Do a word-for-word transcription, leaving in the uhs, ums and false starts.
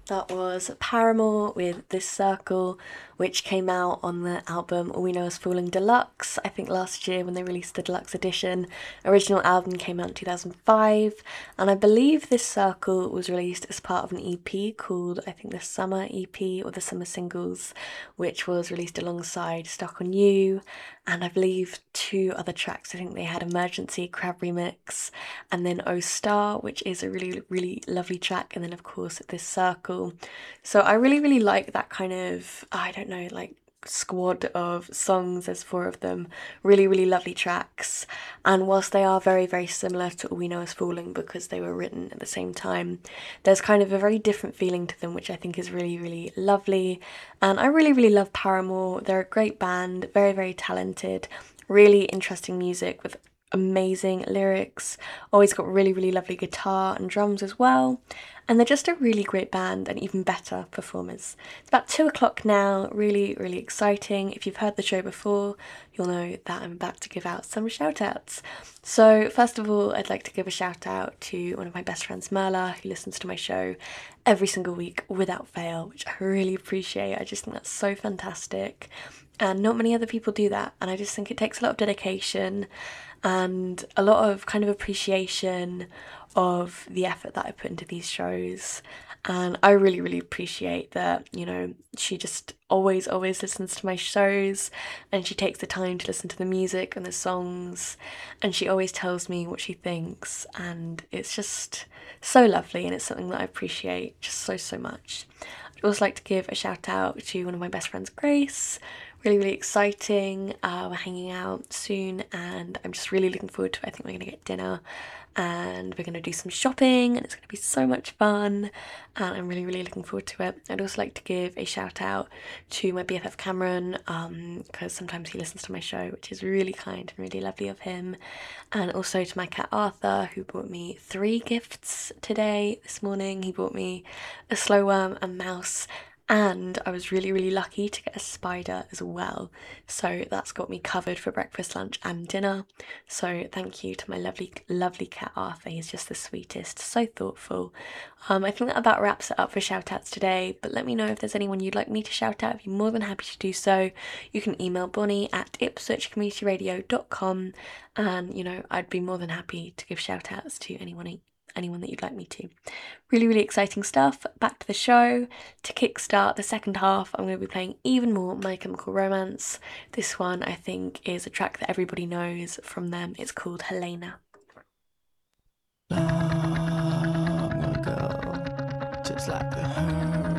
That was Paramore with This Circle, which came out on the album All We Know Is Falling Deluxe, I think last year when they released the deluxe edition. Original album came out in two thousand five, and I believe This Circle was released as part of an E P called, I think, the Summer E P or the Summer Singles, which was released alongside Stuck on You, and I believe two other tracks. I think they had Emergency, Crab Remix, and then Oh Star, which is a really, really lovely track, and then of course This Circle. So I really, really like that kind of, I don't know, like squad of songs. There's four of them. Really, really lovely tracks. And whilst they are very, very similar to All We Know Is Falling because they were written at the same time, there's kind of a very different feeling to them, which I think is really, really lovely. And I really, really love Paramore. They're a great band, very, very talented, really interesting music with amazing lyrics. Always got really, really lovely guitar and drums as well. And they're just a really great band and even better performers. It's about two o'clock now, really, really exciting. If you've heard the show before, you'll know that I'm about to give out some shout outs. So, first of all, I'd like to give a shout out to one of my best friends, Merla, who listens to my show every single week without fail, which I really appreciate. I just think that's so fantastic. And not many other people do that. And I just think it takes a lot of dedication and a lot of kind of appreciation of the effort that I put into these shows. And I really, really appreciate that, you know, she just always, always listens to my shows and she takes the time to listen to the music and the songs and she always tells me what she thinks. And it's just so lovely and it's something that I appreciate just so, so much. I'd also like to give a shout out to one of my best friends, Grace. Really, really exciting. Uh, we're hanging out soon and I'm just really looking forward to it. I think we're going to get dinner and we're going to do some shopping and it's going to be so much fun and I'm really, really looking forward to it. I'd also like to give a shout out to my B F F Cameron um, because sometimes he listens to my show, which is really kind and really lovely of him, and also to my cat Arthur, who brought me three gifts today, this morning. He brought me a slow worm, a mouse, and I was really, really lucky to get a spider as well. So that's got me covered for breakfast, lunch, and dinner. So thank you to my lovely, lovely cat Arthur. He's just the sweetest, so thoughtful. Um, I think that about wraps it up for shout outs today. But let me know if there's anyone you'd like me to shout out. I'd be more than happy to do so. You can email Bonnie at ipswich community radio dot com, and you know, I'd be more than happy to give shout outs to anyone anyone that you'd like me to. Really, really exciting stuff. Back to the show. To kickstart the second half, I'm going to be playing even more My Chemical Romance. This one, I think, is a track that everybody knows from them. It's called Helena. Long ago, just like the